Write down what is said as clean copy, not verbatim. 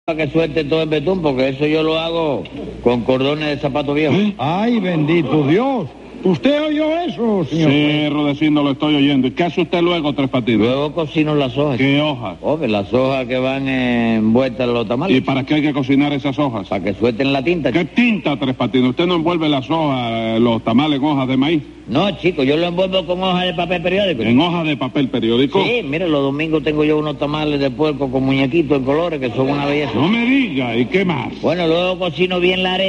que suelte todo el betún, porque eso yo lo hago con cordones de zapato viejo. ¡Ay, bendito Dios! ¿Usted oyó eso, señor? Sí, Rudecindo, lo estoy oyendo. ¿Y qué hace usted luego, Tres Patines? Luego cocino las hojas. ¿Qué hojas? Las hojas que van envueltas en los tamales. ¿Y para qué hay que cocinar esas hojas? Para que suelten la tinta. ¿Qué tinta, Tres Patines? ¿Usted no envuelve las hojas, los tamales en hojas de maíz? No, chico, yo lo envuelvo con hojas de papel periódico. ¿En hojas de papel periódico? Sí, mire, los domingos tengo yo unos tamales de puerco con muñequitos en colores que son una belleza. No me diga, ¿y qué más? Bueno, luego cocino bien la arena.